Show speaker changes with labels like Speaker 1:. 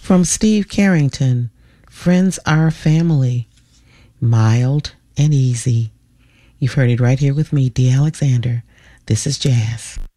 Speaker 1: From Steve Carrington, Friends Are Family, mild and easy. You've heard it right here with me, Dee Alexander. This is Jazz.